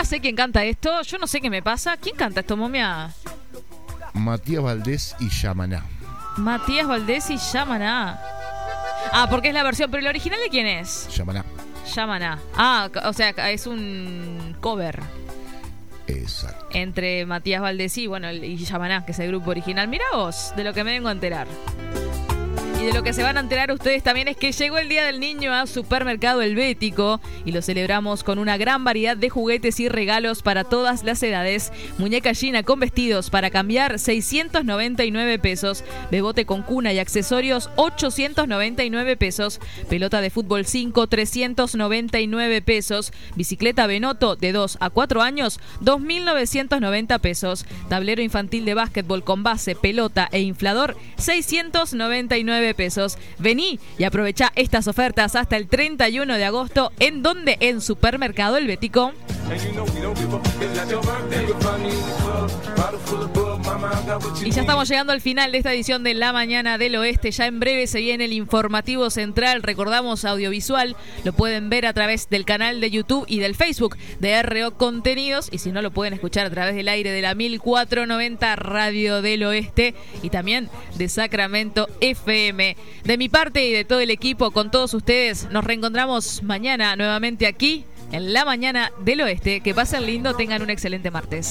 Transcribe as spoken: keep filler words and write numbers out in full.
sé quién canta esto. Yo no sé qué me pasa. ¿Quién canta esto, momia? Matías Valdés y Yamaná. Matías Valdés y Yamaná. Ah, porque es la versión. ¿Pero el original de quién es? Yamaná. Yamaná. Ah, o sea, es un cover. Exacto. Entre Matías Valdés y, bueno, y Yamaná, que es el grupo original. Mirá vos, de lo que me vengo a enterar. Y de lo que se van a enterar ustedes también es que llegó el Día del Niño a Supermercado Helvético y lo celebramos con una gran variedad de juguetes y regalos para todas las edades. Muñeca Gina con vestidos para cambiar, seiscientos noventa y nueve pesos. Bebote con cuna y accesorios, ochocientos noventa y nueve pesos. Pelota de fútbol cinco, trescientos noventa y nueve pesos. Bicicleta Benotto de dos a cuatro años, dos mil novecientos noventa pesos. Tablero infantil de básquetbol con base, pelota e inflador, seiscientos noventa y nueve pesos. Vení y aprovecha estas ofertas hasta el treinta y uno de agosto. ¿En dónde? En Supermercado Helvético. Y ya estamos llegando al final de esta edición de La Mañana del Oeste. Ya en breve se viene el informativo central. Recordamos, audiovisual. Lo pueden ver a través del canal de YouTube y del Facebook de R O Contenidos. Y si no, lo pueden escuchar a través del aire de la mil cuatrocientos noventa Radio del Oeste y también de Sacramento F M. De mi parte y de todo el equipo, con todos ustedes, nos reencontramos mañana nuevamente aquí en La Mañana del Oeste. Que pasen lindo, tengan un excelente martes.